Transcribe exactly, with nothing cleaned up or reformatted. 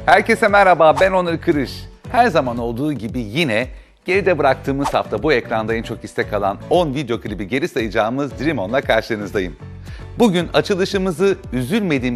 Herkese merhaba, ben Onur Kırış. Her zaman olduğu gibi yine geride bıraktığımız hafta bu ekranda en çok istek alan on video klibi geri sayacağımız Dream On'la karşınızdayım. Bugün açılışımızı Üzülmediğim